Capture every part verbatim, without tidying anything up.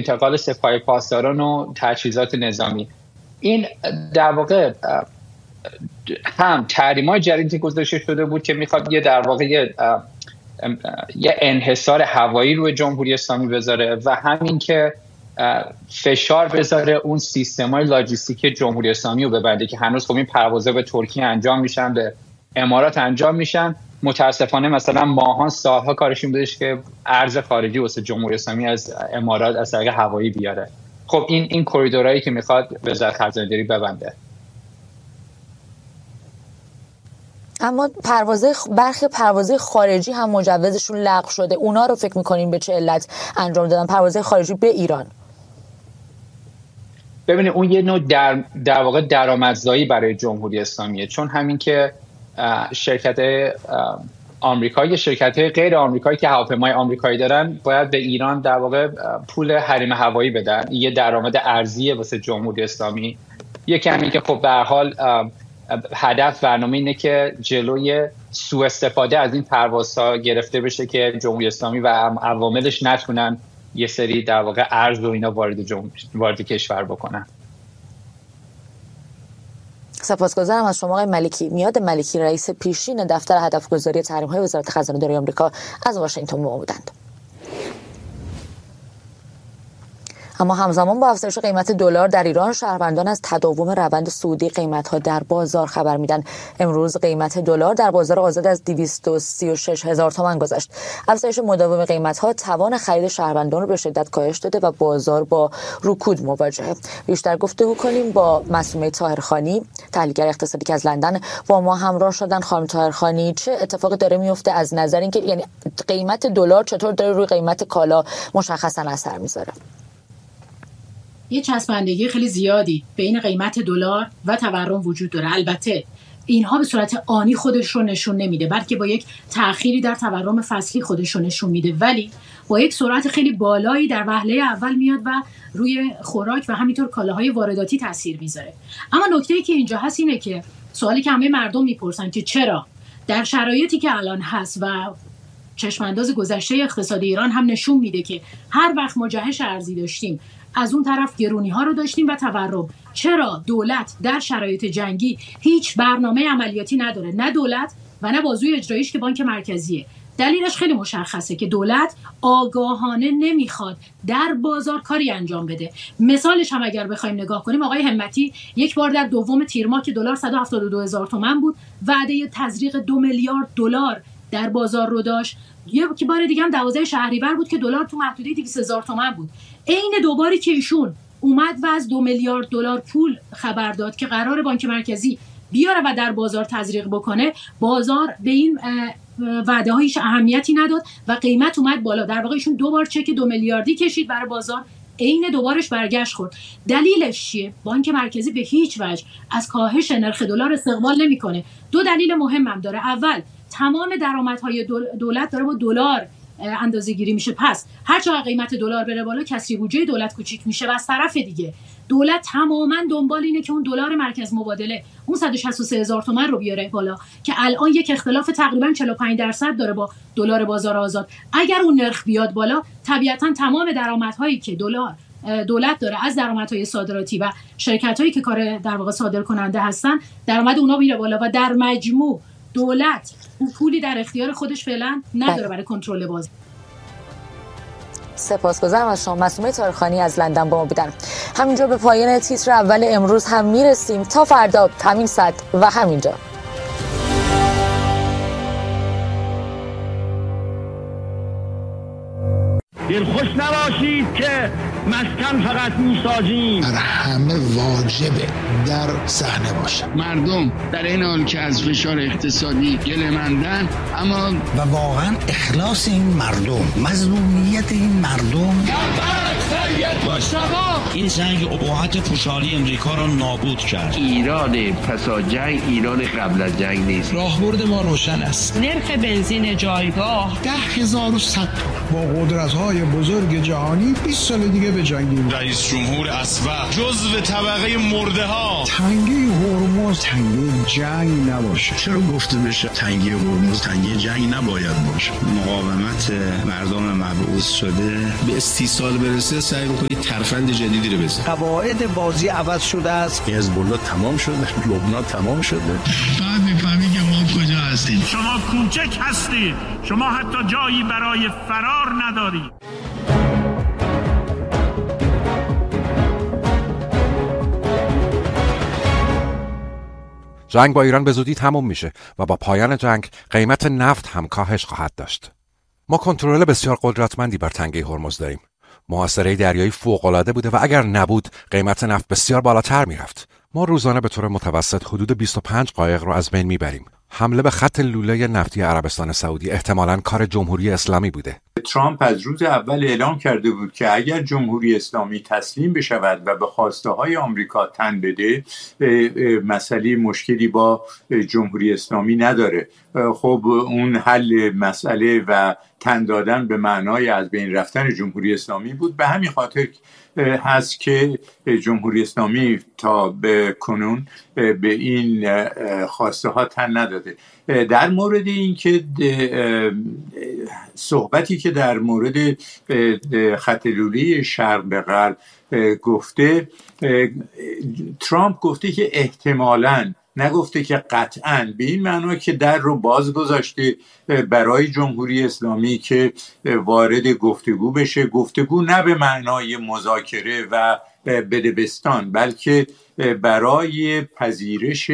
انتقال سپاه پاسداران و تجهیزات نظامی. این در واقع هم تحریم‌های جدیدی گذاشته شده بود که میخواد یه در واقع یه, یه انحصار هوایی روی جمهوری اسلامی بذاره و همین که فشار بذاره اون سیستم‌های لاجستیکی جمهوری اسلامی رو ببنده که هنوز خب این پروازها به ترکیه انجام میشن، به امارات انجام میشن. متاسفانه مثلا ماهان سالها کارشون بودش که ارز خارجی واسه جمهوری اسلامی از امارات از طریق هوایی بیاره. خب این این کریدورایی که میخواد وزارت خزانه‌داری ببنده. اما پروازهای برخی پروازهای خارجی هم مجوزشون لغو شده. اونا رو فکر می‌کنین به چه علت انجام دادن، پروازهای خارجی به ایران؟ ببینید اون یه نوع در در واقع درآمدزایی برای جمهوری اسلامیه، چون همین که شرکت آمریکایی، شرکت غیر آمریکایی که هواپیمای آمریکایی دارن باید به ایران در واقع پول حریم هوایی بدن. یه درآمد ارزیه واسه جمهوری اسلامی. یکی همین که خب به هر حال هدف برنامه اینه که جلوی سوء استفاده از این پروازها گرفته بشه که جمهوری اسلامی و عواملش نتونن یه سری در واقع ارز و اینا وارد وارد کشور بکنن. سپاسگزارم از شما آقای ملکی. میاد ملکی، رئیس پیشین دفتر هدفگذاری تحریم‌های وزارت خزانه‌داری آمریکا، از واشنگتن با ما بودند. اما همزمان با افزایش قیمت دلار در ایران، شهروندان از تداوم روند صعودی قیمت‌ها در بازار خبر میدن. امروز قیمت دلار در بازار آزاد از دویست و سی و شش هزار تومان گذشت. افزایش مداوم قیمت‌ها توان خرید شهروندان رو به شدت کاهش داده و بازار با رکود مواجهه. بیشتر گفتگو کنیم با معصومه طاهرخانی، تحلیلگر اقتصادی که از لندن با ما همراه شدن. خانم طاهرخانی، چه اتفاقی داره میفته از نظر اینکه یعنی قیمت دلار چطور داره روی قیمت کالا مشخصاً اثر میذاره؟ یه چسبندگی خیلی زیادی بین قیمت دلار و تورم وجود داره. البته اینها به صورت آنی خودش رو نشون نمیده، بلکه با یک تأخیری در تورم فصلی خودش رو نشون میده، ولی با یک سرعت خیلی بالایی در وهله اول میاد و روی خوراک و همینطور کالاهای وارداتی تاثیر میذاره. اما نکته‌ای که اینجا هست اینه که سوالی که همه مردم میپرسن که چرا در شرایطی که الان هست و چشمانداز گذشته اقتصادی ایران هم نشون میده که هر وقت ما جهش ارزی داشتیم، از اون طرف گرونی ها رو داشتیم و تورم، چرا دولت در شرایط جنگی هیچ برنامه عملیاتی نداره؟ نه دولت و نه بازوی اجراییش که بانک مرکزیه. دلیلش خیلی مشخصه که دولت آگاهانه نمیخواد در بازار کاری انجام بده. مثالش هم اگر بخوایم نگاه کنیم، آقای همتی یک بار در دوم تیر ماه که دلار صد و هفتاد و دو هزار تومان بود، وعده تزریق دو میلیارد دلار در بازار رو داشت. یک بار دیگه هم دوازده شهریور بود که دلار تو محدوده دویست هزار تومان بود. عین دوباری که ایشون اومد و از دو میلیارد دلار پول خبر داد که قرار بانک مرکزی بیاره و در بازار تزریق بکنه، بازار به این وعده هایش اهمیتی نداد و قیمت اومد بالا. در واقع ایشون دو بار چک دو میلیاردی کشید برای بازار، عین دوبارش برگشت خورد. دلیلش چیه؟ بانک مرکزی به هیچ وجه از کاهش نرخ دلار استقبال نمیکنه. دو دلیل مهم هم داره. اول، تمام درآمدهای دولت داره با دلار اندازه گیری میشه، پس هر چقدر قیمت دلار بره بالا کسری بودجه دولت کوچیک میشه. و از طرف دیگه دولت تماما دنبال اینه که اون دلار مرکز مبادله اون صد و شصت و سه هزار تومان رو بیاره بالا که الان یک اختلاف تقریبا چهل و پنج درصد داره با دلار بازار آزاد. اگر اون نرخ بیاد بالا، طبیعتا تمام درآمدهایی که دلار دولت داره از درآمدهای صادراتی و شرکتایی که کار در واقع صادر کننده هستن، درآمد اونا میره بالا و در مجموع دولت پولی در اختیار خودش فعلا نداره برای کنترل بازار. سپاسگزارم از شما معصومه طاهرخانی از لندن با ما بودن. همینجا به پایان تیتر اول امروز هم میرسیم. تا فردا همین ساعت و همینجا. دلخوش نباشید که مسکن فقط میسازیم، بر همه واجبه در صحنه باشه. مردم در این حال که از فشار اقتصادی گله‌مندن، اما و واقعا اخلاص این مردم، مظلومیت این مردم. سید مشتبه این جنگ ابهت پوشالی امریکا را نابود کرد. ایران پسا جنگ ایران قبل از جنگ نیست. راهبرد ما روشن است. نرخ بنزین جایگاه ده هزار و صد با قدرت‌های بزرگ جهانی بیست سال دیگه به جنگیم. رئیس جمهور اسبق جزو طبقه مرده ها. تنگی هرمز تنگی جنگ نباشه. چرا گفته بشه تنگی هرمز تنگی جنگ نباید باشه؟ مقاومت مردم مبعوث شده به استیصال برسه، سعی می‌کنید ترفند جدیدی رو بزنید. قواعد بازی عوض شده است. حزب الله تمام شده، لبنان تمام شده. بعد می‌فهمی که ما کجا هستیم. شما کوچک هستید. شما حتی جایی برای فرار ندارید. جنگ با ایران به زودی تموم میشه و با پایان جنگ قیمت نفت هم کاهش خواهد داشت. ما کنترل بسیار قدرتمندی بر تنگه هرمز داریم. محاصره دریایی فوق‌العاده بوده و اگر نبود قیمت نفت بسیار بالاتر میرفت. ما روزانه به طور متوسط حدود بیست و پنج قایق رو از بین میبریم. حمله به خط لوله نفتی عربستان سعودی احتمالاً کار جمهوری اسلامی بوده. ترامپ از روز اول اعلام کرده بود که اگر جمهوری اسلامی تسلیم بشود و به خواسته های آمریکا تن بده، مسئله مشکلی با جمهوری اسلامی نداره. خب اون حل مسئله و تن دادن به معنای از بین رفتن جمهوری اسلامی بود. به همین خاطر هست که جمهوری اسلامی تا به کنون به این خواسته ها تن نداده. در مورد این که صحبتی که در مورد خط لوله شرق به غرب گفته، ترامپ گفته که احتمالاً، نگفته که قطعاً، به این معنا که در رو باز گذاشته برای جمهوری اسلامی که وارد گفتگو بشه. گفتگو نه به معنای مذاکره و بدبستان، بلکه برای پذیرش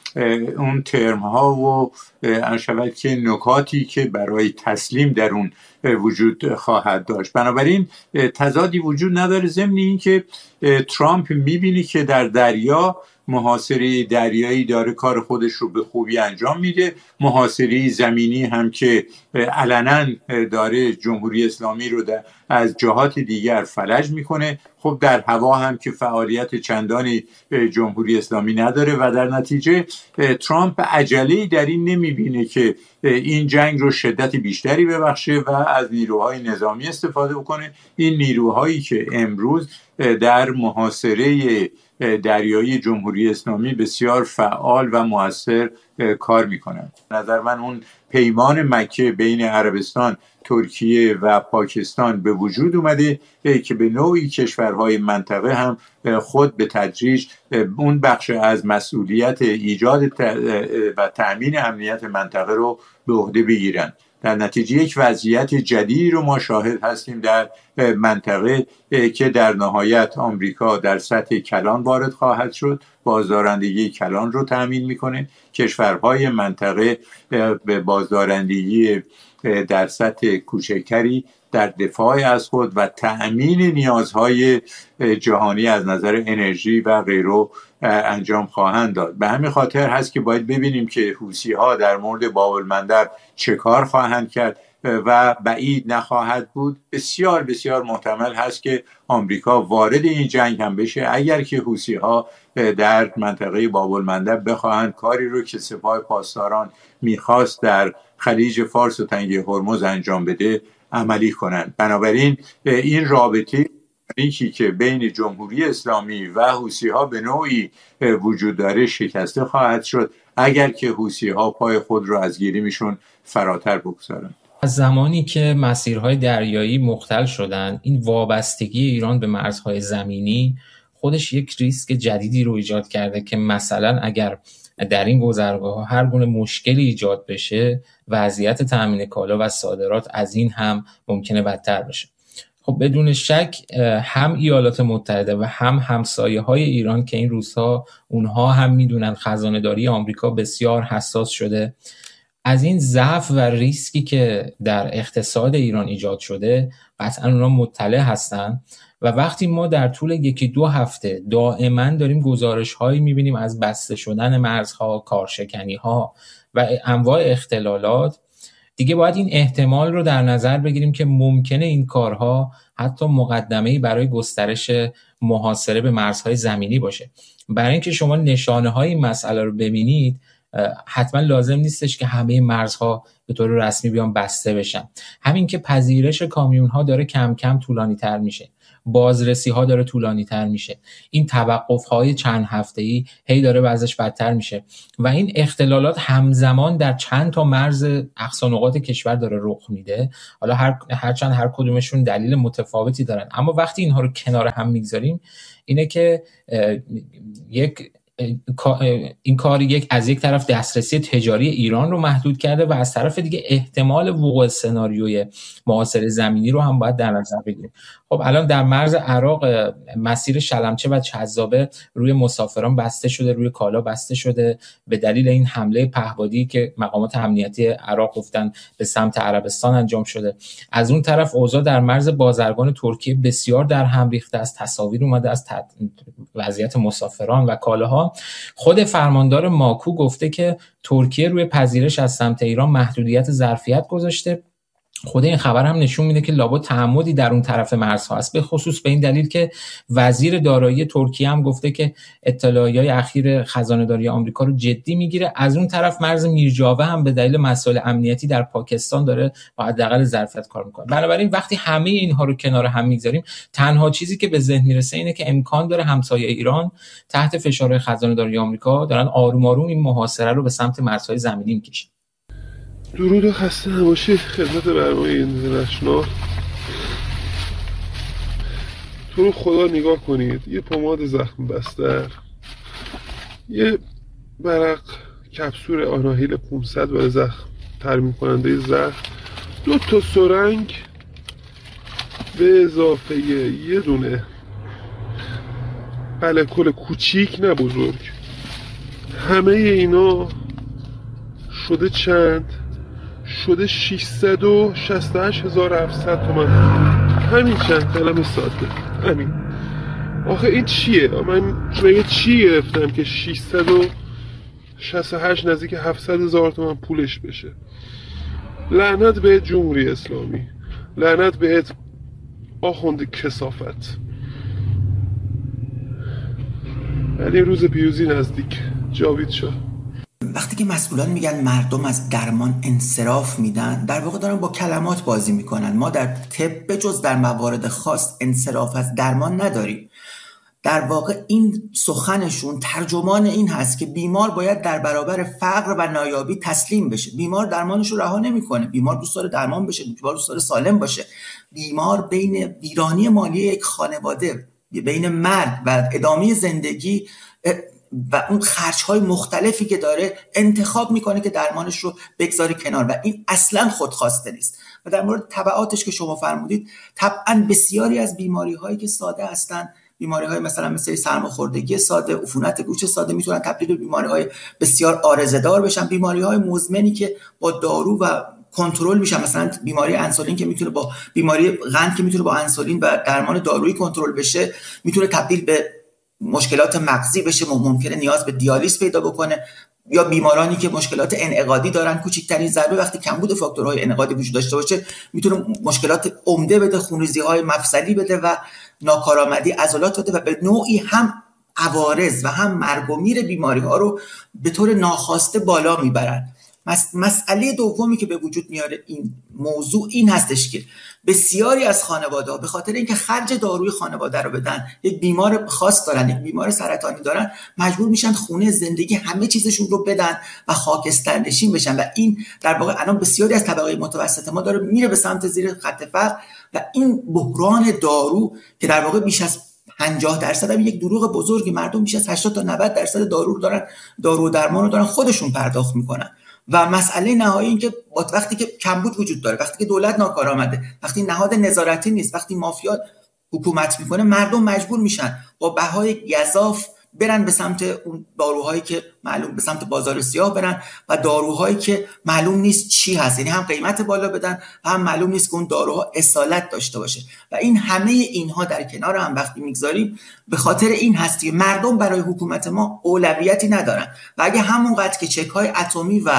اون ترم ها و انشود که نکاتی که برای تسلیم در اون وجود خواهد داشت. بنابراین تضادی وجود نداره، ضمن این که ترامپ میبینی که در دریا محاصره دریایی داره کار خودش رو به خوبی انجام میده. محاصره زمینی هم که علنا داره جمهوری اسلامی رو از جهات دیگر فلج میکنه. خب در هوا هم که فعالیت چندانی جمهوری اسلامی نداره و در نتیجه ترامپ عجله‌ای در این نمیبینه که این جنگ رو شدت بیشتری ببخشه و از نیروهای نظامی استفاده بکنه. این نیروهایی که امروز در محاصره دریایی جمهوری اسلامی بسیار فعال و مؤثر کار میکنن. نظر من اون پیمان مکه بین عربستان، ترکیه و پاکستان به وجود اومده که به نوعی کشورهای منطقه هم خود به تدریج اون بخش از مسئولیت ایجاد و تأمین امنیت منطقه رو به عهده بگیرن. در نتیجه یک وضعیت جدیدی رو ما شاهد هستیم در منطقه که در نهایت آمریکا در سطح کلان وارد خواهد شد، بازدارندگی کلان رو تأمین میکنه. کشورهای منطقه به بازدارندگی در سطح کوچکتری در دفاع از خود و تأمین نیازهای جهانی از نظر انرژی و غیره انجام خواهند داد. به همین خاطر هست که باید ببینیم که حوثی ها در مورد باب المندب چه کار خواهند کرد و بعید نخواهد بود. بسیار بسیار محتمل هست که آمریکا وارد این جنگ هم بشه اگر که حوثی ها در منطقه باب المندب بخواهند کاری رو که سپاه پاسداران میخواست در خلیج فارس و تنگه هرمز انجام بده عملی کنند. بنابراین این رابطه اینکی که بین جمهوری اسلامی و حوثی ها به نوعی وجود داره شکسته خواهد شد اگر که حوثی ها پای خود رو از گیریمشون فراتر بگذارند. از زمانی که مسیرهای دریایی مختل شدن، این وابستگی ایران به مرزهای زمینی خودش یک ریسک جدیدی رو ایجاد کرده که مثلا اگر در این گذرگاه هر گونه مشکلی ایجاد بشه، وضعیت تامین کالا و صادرات از این هم ممکنه بدتر بشه. خب بدون شک هم ایالات متحده و هم همسایه های ایران که این روزها اونها هم میدونن خزانه داری آمریکا بسیار حساس شده، از این ضعف و ریسکی که در اقتصاد ایران ایجاد شده قطعا اونها مطلع هستن و وقتی ما در طول یکی دو هفته دائما داریم گزارش هایی میبینیم از بسته شدن مرزها، کارشکنی ها و انواع اختلالات، دیگه باید این احتمال رو در نظر بگیریم که ممکنه این کارها حتی مقدمه‌ای برای گسترش محاصره به مرزهای زمینی باشه. برای اینکه شما نشانه‌های این مسئله رو ببینید حتما لازم نیستش که همه مرزها به طور رسمی بیان بسته بشن. همین که پذیرش کامیون‌ها داره کم کم طولانی‌تر میشه، بازرسی‌ها داره طولانی‌تر میشه، این توقف‌های چند هفته‌ای هی داره وضعش بدتر میشه و این اختلالات همزمان در چند تا مرز اقصا نقاط کشور داره رخ میده. حالا هر هرچند هر کدومشون دلیل متفاوتی دارن، اما وقتی اینها رو کنار هم میگذاریم اینه که یک این کار یک از یک طرف دسترسی تجاری ایران رو محدود کرده و از طرف دیگه احتمال وقوع سناریوی محاصره زمینی رو هم باید در نظر بگیریم. خب الان در مرز عراق مسیر شلمچه و چذابه روی مسافران بسته شده، روی کالا بسته شده به دلیل این حمله پهپادی که مقامات امنیتی عراق گفتن به سمت عربستان انجام شده. از اون طرف اوضاع در مرز بازرگان ترکیه بسیار در هم ریخته است، تصاویر اومده از تد... وضعیت مسافران و کالاها. خود فرماندار ماکو گفته که ترکیه روی پذیرش از سمت ایران محدودیت ظرفیت گذاشته. خود این خبر هم نشون میده که لابد تعمدی در اون طرف مرزها است، به خصوص به این دلیل که وزیر دارایی ترکیه هم گفته که اطلاعیه‌های اخیر خزانه‌داری آمریکا رو جدی میگیره. از اون طرف مرز میرجاوه هم به دلیل مسائل امنیتی در پاکستان داره با حداقل ظرفیت کار میکنه. بنابراین وقتی همه اینها رو کنار هم میگذاریم، تنها چیزی که به ذهن میرسه اینه که امکان داره همسایه ایران تحت فشار خزانه‌داری آمریکا دارن آروم آروم این محاصره رو به سمت مرزهای زمینی میکشن. درود و خسته نباشید خدمت برنامه اینترنشنال. تو رو خدا نگاه کنید، یه پماد زخم بستر، یه برق کپسول آناهیل پانصد برای زخم ترمیم کننده زخم، دو تا سرنگ به اضافه یه دونه الکل کوچیک نه بزرگ، همه اینا شده چند؟ شده ششصد و شصت و هشت هزار و هفتصد تومان. همین چند کلمه ساده، همین. آخه این چیه؟ من مگه چی گرفتم که ششصد و شصت و هشت نزدیک هفتصد هزار تومان پولش بشه؟ لعنت بهت جمهوری اسلامی، لعنت بهت آخوند کثافت. ولی روز پیروزی نزدیک. جاوید شاه. وقتی که مسئولان میگن مردم از درمان انصراف میدن، در واقع دارن با کلمات بازی میکنن. ما در طب به جز در موارد خاص انصراف از درمان نداریم. در واقع این سخنشون ترجمان این هست که بیمار باید در برابر فقر و نایابی تسلیم بشه. بیمار درمانش رو رها نمیکنه، بیمار دوست داره درمان بشه، بیمار دوست داره سالم باشه. بیمار بین ویرانی مالی یک خانواده، بین مرگ و ادامه زندگی و اون خرج‌های مختلفی که داره انتخاب میکنه که درمانش رو بگذاری کنار و این اصلا خودخواسته نیست. و در مورد تبعاتش که شما فرمودید، طبعا بسیاری از بیماری‌هایی که ساده هستن، بیماری‌های مثلا مثل سرماخوردگی ساده، عفونت گوش ساده، میتونن تبدیل به بیماری‌های بسیار عارضه‌دار بشن. بیماری‌های مزمنی که با دارو و کنترل میشن، مثلا بیماری انسولین که میتونه با بیماری قند که میتونه با انسولین و درمان دارویی کنترل بشه، میتونه تبدیل به مشکلات مغزی بشه، ممکنه نیاز به دیالیز پیدا بکنه. یا بیمارانی که مشکلات انعقادی دارن، کوچکترین ضربه وقتی کمبود فاکتورهای انعقادی وجود داشته باشه میتونه مشکلات عمده بده، خونریزی‌های مفصلی بده و ناکارآمدی عضلات بده و به نوعی هم عوارض و هم مرگ و میر بیماری‌ها رو به طور ناخواسته بالا میبرن. مسئله دومی که به وجود میاره این موضوع این هستش که بسیاری از خانواده‌ها به خاطر اینکه خرج داروی خانواده رو بدن، یک بیمار خاص دارن، یک بیمار سرطانی دارن، مجبور میشن خونه زندگی همه چیزشون رو بدن و خاکسترنشین بشن و این در واقع الان بسیاری از طبقه متوسط ما داره میره به سمت زیر خط فقر و این بحران دارو که در واقع بیش از پنجاه درصد هم یک دروغ بزرگی، مردم بیش از هشتاد تا نود درصد دارو رو دارن، دارو و درمان رو دارن خودشون پرداخت میکنن. و مسئله نهایی این که وقتی که کمبود وجود داره، وقتی که دولت ناکارآمده، وقتی نهاد نظارتی نیست، وقتی مافیا حکومت میکنه، مردم مجبور میشن با بهای گزاف برن به سمت اون داروهایی که معلوم، به سمت بازار سیاه برن و داروهایی که معلوم نیست چی هست، یعنی هم قیمت بالا بدن و هم معلوم نیست که اون داروها اصالت داشته باشه. و این همه اینها در کنار هم وقتی میگذاریم به خاطر این هست که مردم برای حکومت ما اولویتی ندارن و اگه همونقدر که چک‌های اتمی و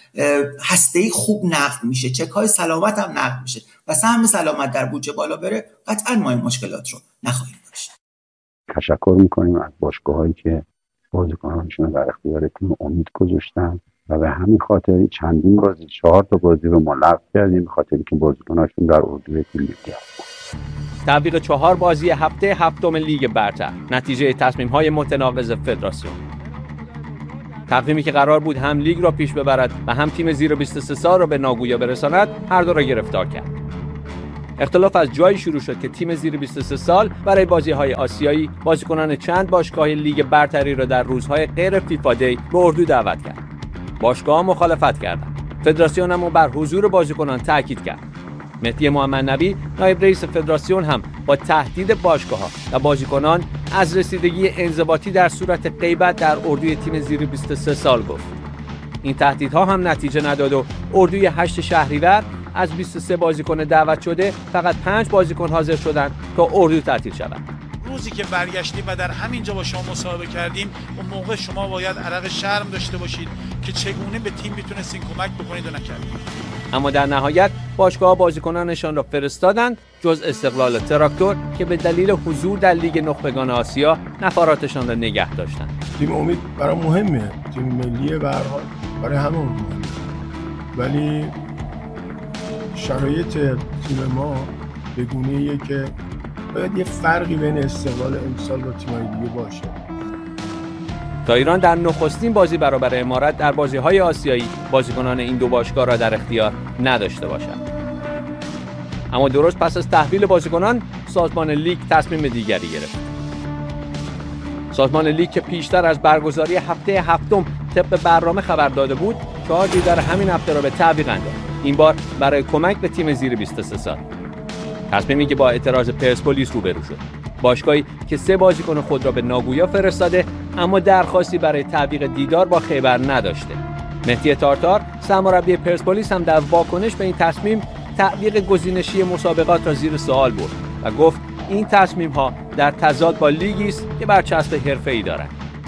هسته‌ای خوب نقد میشه، چک های سلامت هم نقد میشه و سهم سلامت در بودجه بالا بره، قطعا ما این مشکلات رو نخواهیم داشت. تشکر میکنیم از باشگاهایی که بازیکنانشون در اختیار تیم امید گذاشتن و به همین خاطر چندین بازی چهار تا بازی رو ما لغو کردیم به خاطر اینکه بازیکناشون در اردوی تیم ملی هستن. تعویق چهار بازی هفته هفتم لیگ برتر، نتیجه تصمیم‌های متناقض فدراسیون. تقویمی که قرار بود هم لیگ را پیش ببرد و هم تیم زیر بیست و سه سال را به ناگویا برساند، هر دو را گرفتار کرد. اختلاف از جایی شروع شد که تیم زیر بیست و سه سال برای بازی‌های آسیایی بازیکنان چند باشگاه لیگ برتری را در روزهای غیر فیفا دی به اردو دعوت کرد. باشگاه‌ها مخالفت کردند. فدراسیون هم بر حضور بازیکنان تاکید کرد. مهدی محمد نبی نایب رئیس فدراسیون هم با تهدید باشگاه‌ها و بازیکنان از رسیدگی انضباطی در صورت غیبت در اردوی تیم زیر بیست و سه سال گفت. این تهدیدها هم نتیجه نداد و اردوی هشت شهریور از بیست و سه بازیکن دعوت شده فقط پنج بازیکن حاضر شدند تا اردو تعطیل شود. روزی که برگشتیم و در همینجا با شما مصاحبه کردیم، اون موقع شما باید عرق شرم داشته باشید که چگونه به تیم میتونستین کمک بکنید و نکردید. اما در نهایت باشگاه بازیکنانشان را فرستادند جز استقلال تراکتور که به دلیل حضور در لیگ نخبگان آسیا نفراتشان را نگه داشتند. تیم امید برای مهمه، تیم ملیه به هر حال برای همون مهمه، ولی شرایط تیم ما به گونه‌ایه که باید یه فرقی بین استقلال امسال با تیم‌های دیگه باشه. تا ایران در نخستین بازی برابر امارات در بازی‌های آسیایی بازیکنان این دو باشگاه را در اختیار نداشته باشد. اما درست پس از تحویل بازیکنان سازمان لیگ تصمیم دیگری گرفت. سازمان لیگ که پیشتر از برگزاری هفته هفتم طبق برنامه خبر داده بود، چهار دیدار همین هفته را به تعویق انداخت. این بار برای کمک به تیم زیر بیست و سه سال. تصمیمی که با اعتراض پرسپولیس روبرو شد. باشگاهی که سه بازیکن خود را به ناگویا فرستاده اما درخواستی برای تعویق دیدار با خیبر نداشته. مهدی تارتار سرمربی پرسپولیس هم در واکنش به این تصمیم تعویق گزینشی مسابقات را زیر سوال برد و گفت این تصمیم‌ها در تضاد با لیگی است که برچسب حرفه‌ای دارد.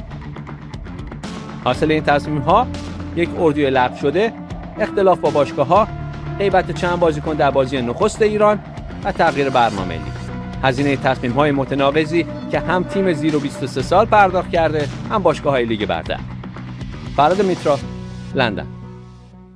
حاصل این تصمیم‌ها یک اردوی لغو شده، اختلاف با باشگاه‌ها، غیبت چند بازیکن در بازی نخست ایران و تغییر برنامه لیگ. هزینه تصمیم‌های متناقضی که هم تیم زیر بیست و سه سال پرداخت کرده هم باشگاه‌های لیگ برتر. فراد میترا، لندن.